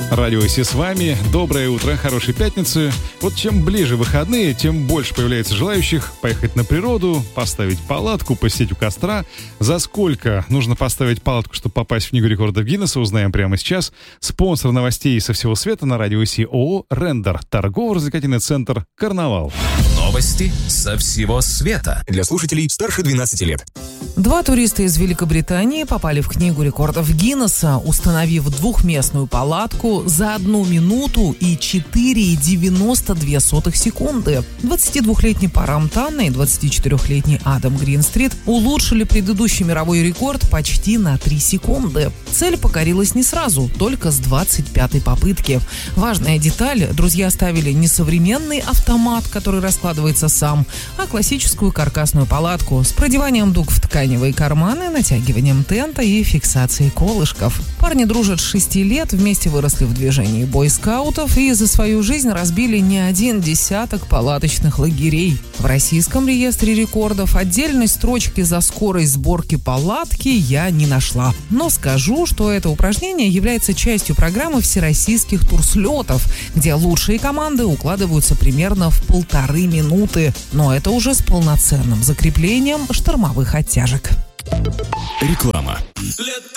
Радио Си с вами. Доброе утро, хорошей пятницы. Вот чем ближе выходные, тем больше появляется желающих поехать на природу, поставить палатку, посидеть у костра. За сколько нужно поставить палатку, чтобы попасть в Книгу рекордов Гиннесса, узнаем прямо сейчас. Спонсор новостей со всего света на Радио Си ООО «Рендер». Торгово-развлекательный центр «Карнавал». Новости со всего света. Для слушателей старше 12 лет. 2 туриста из Великобритании попали в Книгу рекордов Гиннесса, установив двухместную палатку за 1 минуту и 4,92 секунды. 22-летний Парам Танна и 24-летний Адам Гринстрит улучшили предыдущий мировой рекорд почти на 3 секунды. Цель покорилась не сразу, только с 25-й попытки. Важная деталь: друзья ставили не современный автомат, который раскладывается сам, а классическую каркасную палатку с продеванием дуг в тканевые карманы, натягиванием тента и фиксацией колышков. Парни дружат с 6 лет, вместе выросли в движении бойскаутов и за свою жизнь разбили не один десяток палаточных лагерей. В российском реестре рекордов отдельной строчки за скорость сборки палатки я не нашла. Но скажу, что это упражнение является частью программы всероссийских турслетов, где лучшие команды укладываются примерно в 1,5 минуты. Но это уже с полноценным закреплением штормовых оттяжек. Реклама.